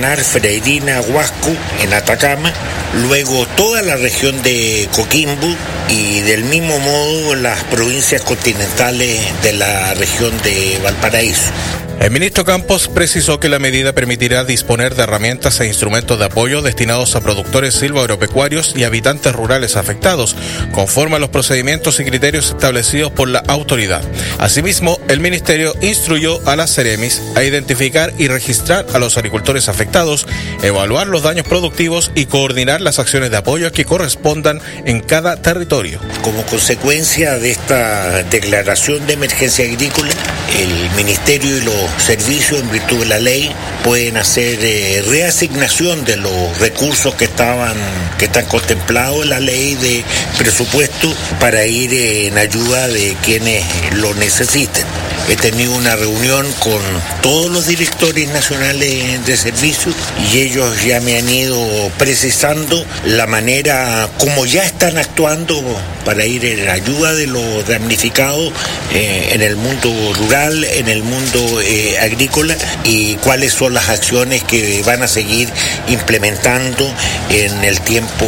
Paraná, Freirina, Huasco, en Atacama, luego toda la región de Coquimbo y del mismo modo las provincias continentales de la región de Valparaíso. El ministro Campos precisó que la medida permitirá disponer de herramientas e instrumentos de apoyo destinados a productores silvoagropecuarios y habitantes rurales afectados, conforme a los procedimientos y criterios establecidos por la autoridad. Asimismo, el ministerio instruyó a las Ceremis a identificar y registrar a los agricultores afectados, evaluar los daños productivos y coordinar las acciones de apoyo que correspondan en cada territorio. Como consecuencia de esta declaración de emergencia agrícola, el ministerio y los servicios, en virtud de la ley, pueden hacer reasignación de los recursos que están contemplados en la ley de presupuesto para ir en ayuda de quienes lo necesiten. He tenido una reunión con todos los directores nacionales de servicios y ellos ya me han ido precisando la manera como ya están actuando para ir en ayuda de los damnificados en el mundo rural, en el mundo agrícola, y cuáles son las acciones que van a seguir implementando en el tiempo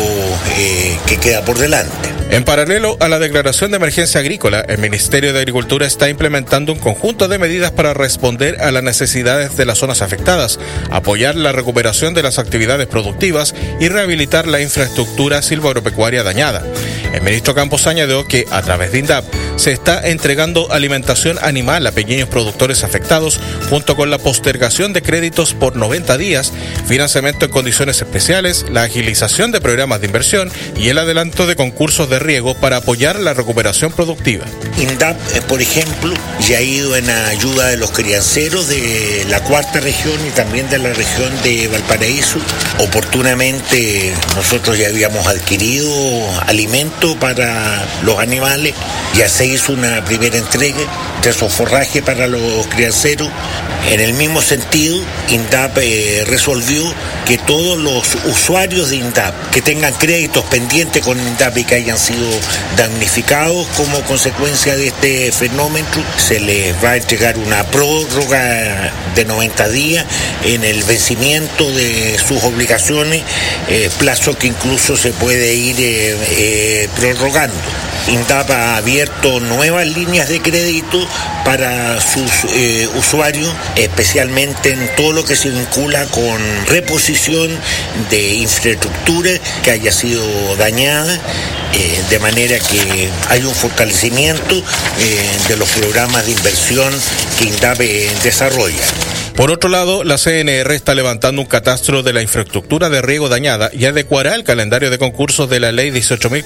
que queda por delante. En paralelo a la declaración de emergencia agrícola, el Ministerio de Agricultura está implementando un conjunto de medidas para responder a las necesidades de las zonas afectadas, apoyar la recuperación de las actividades productivas y rehabilitar la infraestructura silvoagropecuaria dañada. El ministro Campos añadió que, a través de INDAP, se está entregando alimentación animal a pequeños productores afectados, junto con la postergación de créditos por 90 días, financiamiento en condiciones especiales, la agilización de programas de inversión y el adelanto de concursos de riego para apoyar la recuperación productiva. INDAP, por ejemplo, ya ha ido en ayuda de los crianceros de la cuarta región y también de la región de Valparaíso. Oportunamente nosotros ya habíamos adquirido alimento para los animales, ya se hizo una primera entrega de esos forrajes para los crianceros. En el mismo sentido, INDAP resolvió que todos los usuarios de INDAP que tengan créditos pendientes con INDAP y que hayan sido damnificados como consecuencia de este fenómeno, se les va a entregar una prórroga de 90 días en el vencimiento de sus obligaciones, plazo que incluso se puede ir prorrogando. INDAP ha abierto nuevas líneas de crédito para sus usuarios, especialmente en todo lo que se vincula con reposición de infraestructura que haya sido dañada, de manera que hay un fortalecimiento de los programas de inversión que INDAP desarrolla. Por otro lado, la CNR está levantando un catastro de la infraestructura de riego dañada y adecuará el calendario de concursos de la Ley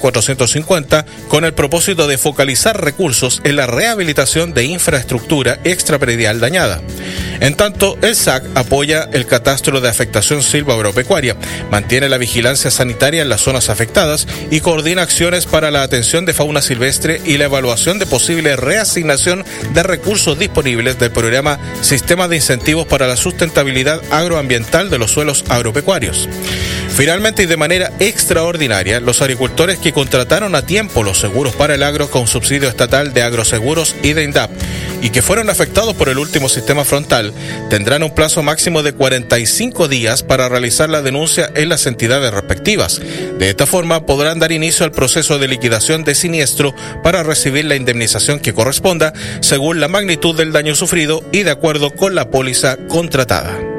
18.450 con el propósito de focalizar recursos en la rehabilitación de infraestructura extrapredial dañada. En tanto, el SAC apoya el catastro de afectación silvoagropecuaria, mantiene la vigilancia sanitaria en las zonas afectadas y coordina acciones para la atención de fauna silvestre y la evaluación de posible reasignación de recursos disponibles del programa Sistema de Incentivos para la Sustentabilidad Agroambiental de los Suelos Agropecuarios. Finalmente, y de manera extraordinaria, los agricultores que contrataron a tiempo los seguros para el agro con subsidio estatal de agroseguros y de INDAP y que fueron afectados por el último sistema frontal, tendrán un plazo máximo de 45 días para realizar la denuncia en las entidades respectivas. De esta forma, podrán dar inicio al proceso de liquidación de siniestro para recibir la indemnización que corresponda según la magnitud del daño sufrido y de acuerdo con la póliza contratada.